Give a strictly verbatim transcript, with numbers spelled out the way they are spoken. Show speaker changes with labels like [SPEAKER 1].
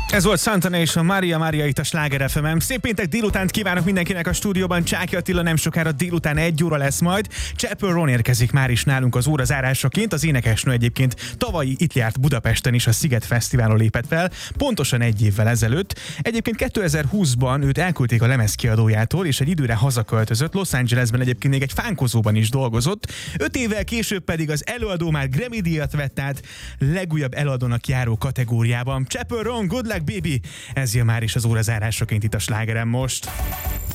[SPEAKER 1] Ez volt Santa Nation, Maria Maria itt a Sláger ef em. Szép péntek délutánt kívánok mindenkinek a stúdióban. Csáki Attila nem sokára délután egy óra lesz majd. Chapel Roan érkezik már is nálunk az óra zárásaként. Az énekesnő egyébként tavalyi itt járt Budapesten is, a Sziget Fesztiválon lépett fel, pontosan egy évvel ezelőtt. Egyébként kétezer-húszban őt elküldték a lemezkiadójától, és egy időre hazaköltözött. Los Angelesben egyébként még egy fánkozóban is dolgozott. Öt évvel később pedig az előadó már Grammy-díjat vett át legújabb előadónak járó kategóriában. Chapel Roan, good luck baby! Ez jön már is az óra zárásaként itt a Slágeren most.